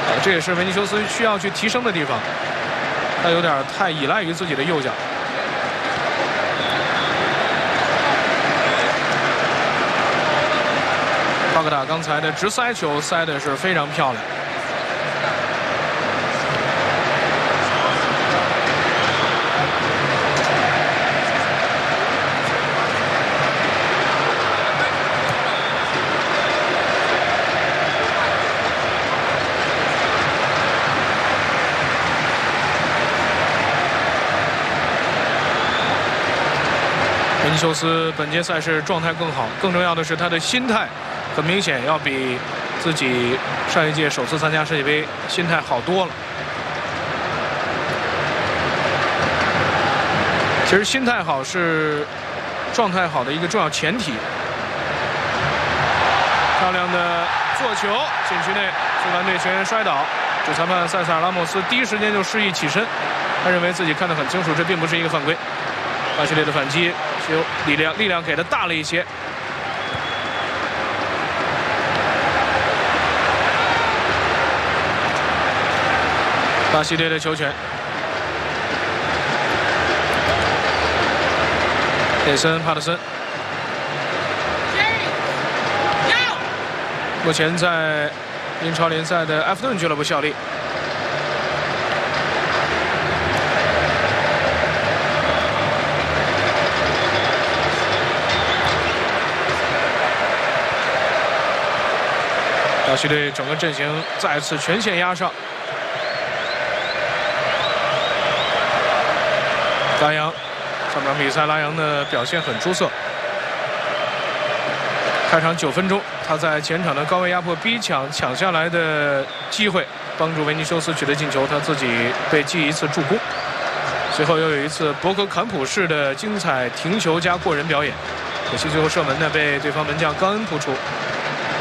这也是维尼修斯需要去提升的地方，他有点太依赖于自己的右脚。巴格达刚才的直塞球塞的是非常漂亮。维尼修斯本届赛事状态更好，更重要的是他的心态。 很明显，要比自己上一届首次参加世界杯心态好多了。其实心态好是状态好的一个重要前提。漂亮的做球，禁区内，苏格兰队球员摔倒，主裁判塞萨尔拉莫斯第一时间就示意起身，他认为自己看得很清楚，这并不是一个犯规。巴西队的反击，力量给的大了一些。 巴西队的球权，内森、帕特森，目前在英超联赛的埃弗顿俱乐部效力。巴西队整个阵型再次全线压上。 拉扬，上场比赛拉扬的表现很出色。开场9分钟，他在前场的高位压迫逼抢下来的机会，帮助维尼修斯取得进球，他自己被记一次助攻。随后又有一次博格坎普式的精彩停球加过人表演，可惜最后射门呢被对方门将冈恩扑出。